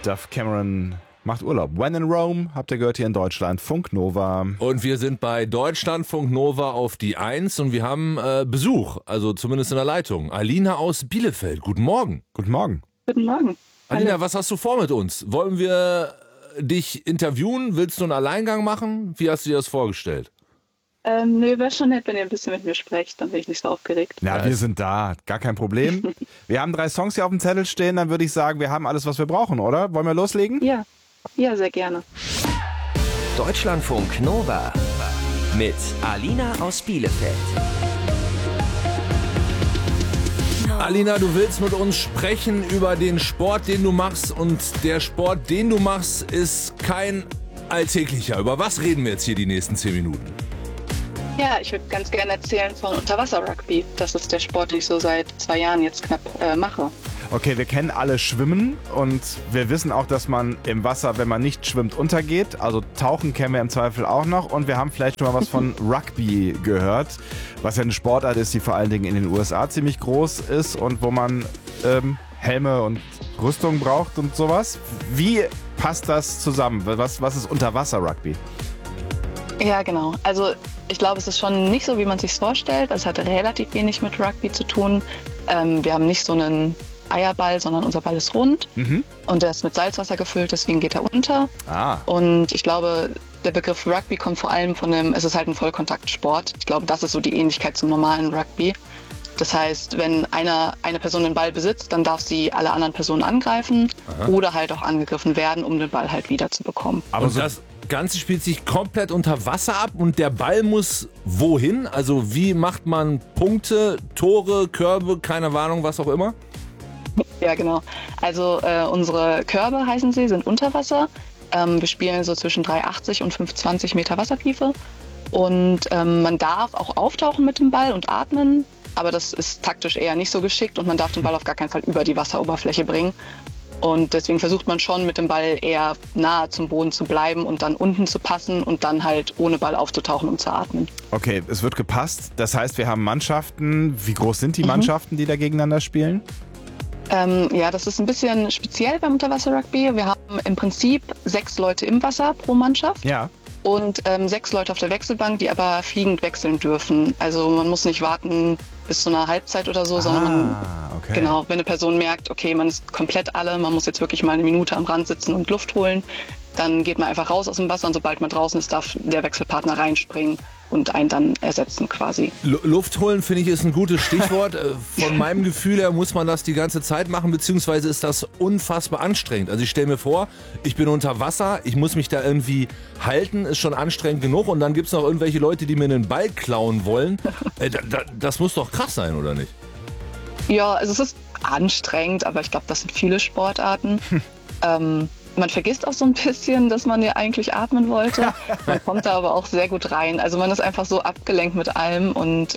Duff Cameron macht Urlaub. When in Rome, habt ihr gehört hier in Deutschland, Funk Nova. Und wir sind bei Deutschlandfunk Nova auf die 1 und wir haben Besuch, also zumindest in der Leitung. Alina aus Bielefeld, guten Morgen. Guten Morgen. Guten Morgen. Alina, Hallo. was hast du vor mit uns? Wollen wir dich interviewen? Willst du einen Alleingang machen? Wie hast du dir das vorgestellt? Nö, wäre schon nett, wenn ihr ein bisschen mit mir sprecht, dann bin ich nicht so aufgeregt. Ja, wir sind da, gar kein Problem. Wir haben 3 Songs hier auf dem Zettel stehen, dann würde ich sagen, wir haben alles, was wir brauchen, oder? Wollen wir loslegen? Ja, sehr gerne. Deutschlandfunk Nova mit Alina aus Bielefeld. Alina, du willst mit uns sprechen über den Sport, den du machst, und der Sport, den du machst, ist kein alltäglicher. Über was reden wir jetzt hier die nächsten 10 Minuten? Ja, ich würde ganz gerne erzählen von Unterwasser-Rugby. Das ist der Sport, den ich so seit 2 Jahren jetzt knapp mache. Okay, wir kennen alle Schwimmen und wir wissen auch, dass man im Wasser, wenn man nicht schwimmt, untergeht. Also Tauchen kennen wir im Zweifel auch noch. Und wir haben vielleicht schon mal was von Rugby gehört, was ja eine Sportart ist, die vor allen Dingen in den USA ziemlich groß ist und wo man Helme und Rüstung braucht und sowas. Wie passt das zusammen? Was ist Unterwasser-Rugby? Ja, genau. Also ich glaube, es ist schon nicht so, wie man es sich vorstellt. Es hat relativ wenig mit Rugby zu tun. Wir haben nicht so einen Eierball, sondern unser Ball ist rund und der ist mit Salzwasser gefüllt, deswegen geht er unter. Und ich glaube, der Begriff Rugby kommt vor allem es ist halt ein Vollkontaktsport. Ich glaube, das ist so die Ähnlichkeit zum normalen Rugby. Das heißt, wenn eine Person den Ball besitzt, dann darf sie alle anderen Personen angreifen oder halt auch angegriffen werden, um den Ball halt wieder zu bekommen. Aber Und das Ganze spielt sich komplett unter Wasser ab und der Ball muss wohin? Also wie macht man Punkte, Tore, Körbe, keine Ahnung, was auch immer? Ja, genau. Also unsere Körbe, heißen sie, sind unter Wasser. Wir spielen so zwischen 3,80 und 5,20 Meter Wassertiefe. Und man darf auch auftauchen mit dem Ball und atmen, aber das ist taktisch eher nicht so geschickt und man darf den Ball auf gar keinen Fall über die Wasseroberfläche bringen. Und deswegen versucht man schon mit dem Ball eher nahe zum Boden zu bleiben und dann unten zu passen und dann halt ohne Ball aufzutauchen, um zu atmen. Okay, es wird gepasst. Das heißt, wir haben Mannschaften. Wie groß sind die Mannschaften, die da gegeneinander spielen? Ja, das ist ein bisschen speziell beim Unterwasser-Rugby. Wir haben im Prinzip 6 Leute im Wasser pro Mannschaft. Ja. Und 6 Leute auf der Wechselbank, die aber fliegend wechseln dürfen. Also man muss nicht warten bis zu einer Halbzeit oder so, sondern okay. genau, wenn eine Person merkt, okay, man ist komplett alle, man muss jetzt wirklich mal eine Minute am Rand sitzen und Luft holen, dann geht man einfach raus aus dem Wasser und sobald man draußen ist, darf der Wechselpartner reinspringen und einen dann ersetzen quasi. Luft holen, finde ich, ist ein gutes Stichwort. Von meinem Gefühl her muss man das die ganze Zeit machen, beziehungsweise ist das unfassbar anstrengend. Also ich stelle mir vor, ich bin unter Wasser, ich muss mich da irgendwie halten, ist schon anstrengend genug und dann gibt es noch irgendwelche Leute, die mir einen Ball klauen wollen. Das muss doch krass sein, oder nicht? Ja, also es ist anstrengend, aber ich glaube, das sind viele Sportarten. Man vergisst auch so ein bisschen, dass man ja eigentlich atmen wollte. Man kommt da aber auch sehr gut rein. Also man ist einfach so abgelenkt mit allem und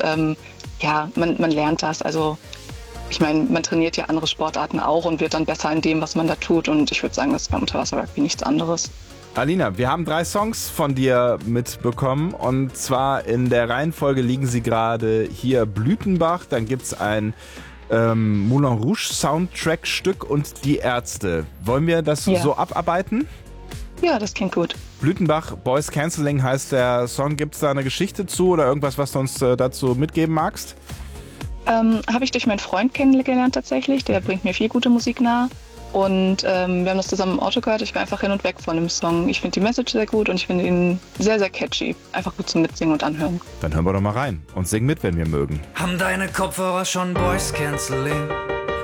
man lernt das. Also ich meine, man trainiert ja andere Sportarten auch und wird dann besser in dem, was man da tut. Und ich würde sagen, das ist beim Unterwasser-Rugby nichts anderes. Alina, wir haben 3 Songs von dir mitbekommen und zwar in der Reihenfolge liegen sie gerade hier: Blütenbach, dann gibt es ein Moulin Rouge Soundtrack-Stück und Die Ärzte. Wollen wir das so abarbeiten? Ja, das klingt gut. Blütenbach, Boys Cancelling heißt der Song. Gibt es da eine Geschichte zu oder irgendwas, was du uns dazu mitgeben magst? Habe ich durch meinen Freund kennengelernt tatsächlich. Der bringt mir viel gute Musik nahe. Und wir haben das zusammen im Auto gehört. Ich war einfach hin und weg von dem Song. Ich finde die Message sehr gut und ich finde ihn sehr, sehr catchy. Einfach gut zum Mitsingen und Anhören. Dann hören wir doch mal rein und singen mit, wenn wir mögen. Haben deine Kopfhörer schon Voice Cancelling?